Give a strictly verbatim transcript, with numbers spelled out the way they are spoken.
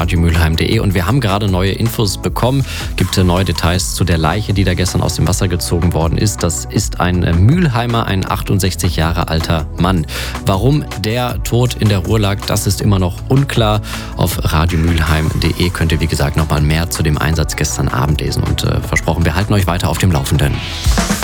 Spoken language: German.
radiomülheim punkt de. Und wir haben gerade neue Infos bekommen. Gibt neue Details zu der Leiche, die da gestern aus dem Wasser gezogen worden ist. Das ist ein Mülheimer, ein achtundsechzig Jahre alter Mann. Warum der tot in der Ruhr lag, das ist immer noch unklar. Auf radiomülheim punkt de könnt ihr, wie gesagt, nochmal mehr zu dem Einsatz gestern Abend lesen. Und äh, versprochen, wir halten euch weiter auf dem Laufenden.